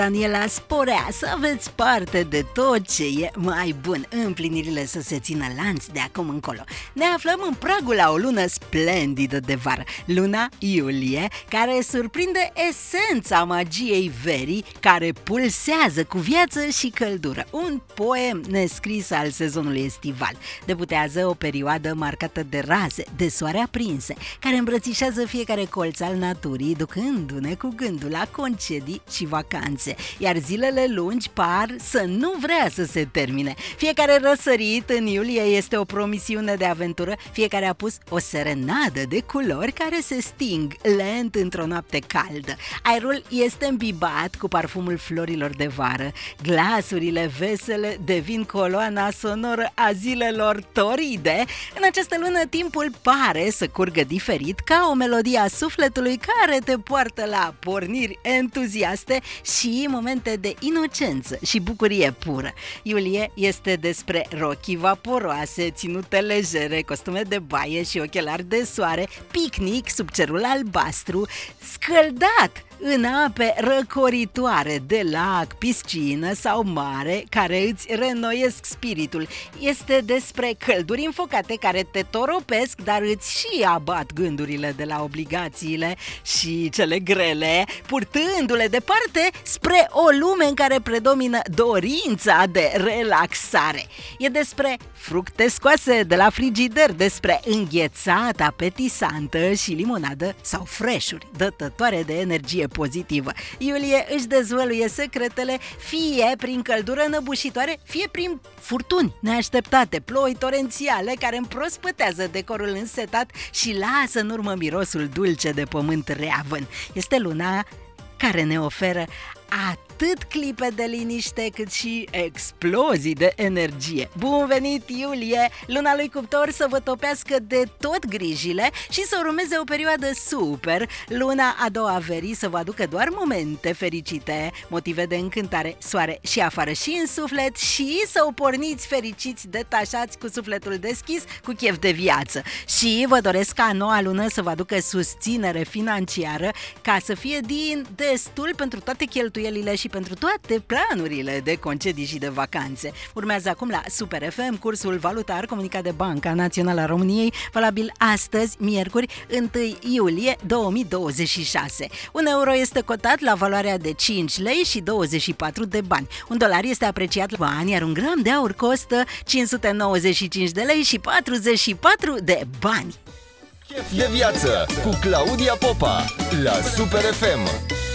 Daniela Sporea, să aveți parte de tot ce e mai bun. Împlinirile să se țină lanț de acum încolo. Ne aflăm în pragul la o lună splendidă de vară, luna iulie, care surprinde esența magiei verii, care pulsează cu viață și căldură. Un poem nescris al sezonului estival. Debutează o perioadă marcată de raze, de soare aprinse, care îmbrățișează fiecare colț al naturii, ducându-ne cu gândul la concedii și vacanțe. Iar zilele lungi par să nu vrea să se termine. Fiecare răsărit în iulie este o promisiune de aventură, fiecare a pus o serenadă de culori care se sting lent într-o noapte caldă. Aerul este îmbibat cu parfumul florilor de vară, glasurile vesele devin coloana sonoră a zilelor toride. În această lună timpul pare să curgă diferit, ca o melodie a sufletului care te poartă la porniri entuziaste și momente de inocență și bucurie pură. Iulie este despre rochii vaporoase, ținute legere, costume de baie și ochelari de soare, picnic sub cerul albastru, scăldat în ape răcoritoare de lac, piscină sau mare, care îți reînnoiesc spiritul. Este despre călduri înfocate care te toropesc, dar îți și abat gândurile de la obligațiile și cele grele, purtându-le departe spre o lume în care predomină dorința de relaxare. E despre fructe scoase de la frigider, despre înghețată apetisantă și limonadă sau freșuri dătătoare de energie pozitivă. Iulie își dezvăluie secretele fie prin căldură înăbușitoare, fie prin furtuni neașteptate, ploi torențiale care împrospătează decorul însetat și lasă în urmă mirosul dulce de pământ reavăn. Este luna care ne oferă atât clipe de liniște cât și explozii de energie. Bun venit, iulie! Luna lui cuptor să vă topească de tot grijile și să urmeze o perioadă super. Luna a doua verii să vă aducă doar momente fericite, motive de încântare, soare și afară și în suflet, și să o porniți fericiți, detașați, cu sufletul deschis, cu chef de viață. Și vă doresc ca noua lună să vă aducă susținere financiară, ca să fie din destul pentru toate cheltuielile și pentru toate planurile de concedii și de vacanțe. Urmează acum la Super FM cursul valutar comunicat de Banca Națională a României, valabil astăzi, miercuri, 1 iulie 2026. Un euro este cotat la valoarea de 5 lei și 24 de bani. Un dolar este apreciat la bani, iar un gram de aur costă 595 de lei și 44 de bani. Chef de viață cu Claudia Popa la Super FM.